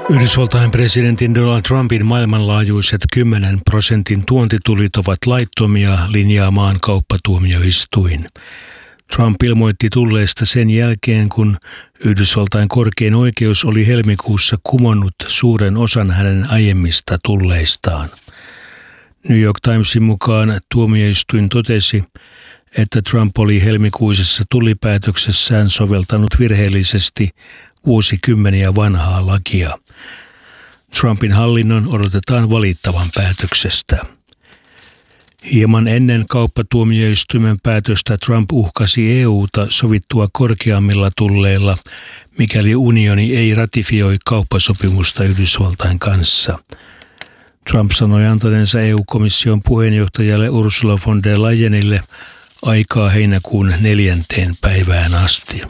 Yhdysvaltain presidentin Donald Trumpin maailmanlaajuiset 10% tuontitulit ovat laittomia, linjaa maan kauppatuomioistuin. Trump ilmoitti tulleista sen jälkeen, kun Yhdysvaltain korkein oikeus oli helmikuussa kumonnut suuren osan hänen aiemmista tulleistaan. New York Timesin mukaan tuomioistuin totesi, että Trump oli helmikuisessa tullipäätöksessään soveltanut virheellisesti vuosikymmeniä vanhaa lakia. Trumpin hallinnon odotetaan valittavan päätöksestä. Hieman ennen kauppatuomioistuimen päätöstä Trump uhkasi EU:ta sovittua korkeammilla tulleilla, mikäli unioni ei ratifioi kauppasopimusta Yhdysvaltain kanssa. Trump sanoi antaneensa EU-komission puheenjohtajalle Ursula von der Leyenille aikaa heinäkuun 4. päivään asti.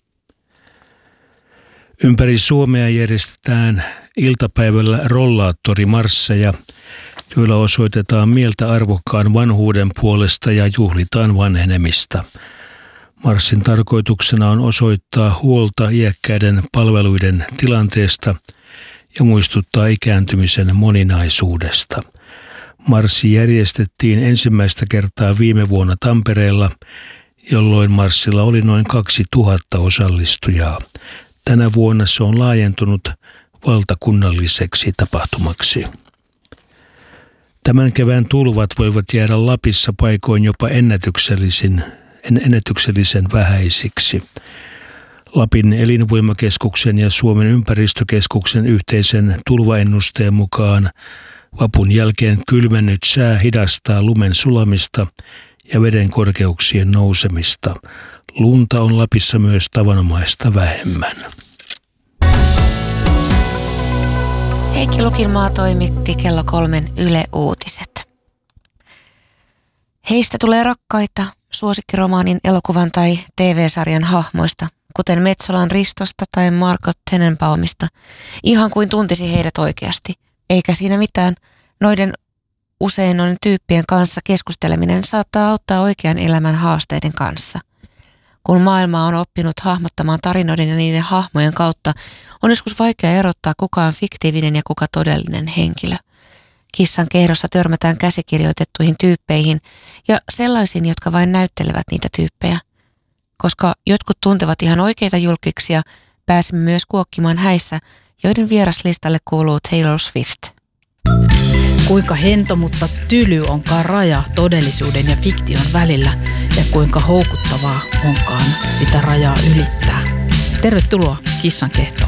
Ympäri Suomea järjestetään iltapäivällä rollaattorimarsseja, joilla osoitetaan mieltä arvokkaan vanhuuden puolesta ja juhlitaan vanhenemista. Marssin tarkoituksena on osoittaa huolta iäkkäiden palveluiden tilanteesta ja muistuttaa ikääntymisen moninaisuudesta. Marssi järjestettiin ensimmäistä kertaa viime vuonna Tampereella, jolloin marssilla oli noin 2000 osallistujaa. Tänä vuonna se on laajentunut valtakunnalliseksi tapahtumaksi. Tämän kevään tulvat voivat jäädä Lapissa paikoin jopa ennätyksellisen vähäisiksi. Lapin elinvoimakeskuksen ja Suomen ympäristökeskuksen yhteisen tulvaennusteen mukaan vapun jälkeen kylmennyt sää hidastaa lumen sulamista ja veden korkeuksien nousemista. Lunta on Lapissa myös tavanomaista vähemmän. Heikki Lukinmaa toimitti kello 3 Yle Uutiset. Heistä tulee rakkaita suosikkiromaanin, elokuvan tai TV-sarjan hahmoista, kuten Metsolan Ristosta tai Margot Tenenbaumista, ihan kuin tuntisi heidät oikeasti. Eikä siinä mitään, noiden tyyppien kanssa keskusteleminen saattaa auttaa oikean elämän haasteiden kanssa. Kun maailma on oppinut hahmottamaan tarinoiden ja niiden hahmojen kautta, on joskus vaikea erottaa kuka on fiktiivinen ja kuka todellinen henkilö. Kissan kehdossa törmätään käsikirjoitettuihin tyyppeihin ja sellaisiin, jotka vain näyttelevät niitä tyyppejä. Koska jotkut tuntevat ihan oikeita julkkiksia, pääsemme myös kuokkimaan häissä, joiden vieraslistalle kuuluu Taylor Swift. Kuinka hento, mutta tyly onkaan raja todellisuuden ja fiktion välillä ja kuinka houkuttavaa onkaan sitä rajaa ylittää. Tervetuloa Kissan kehtoon.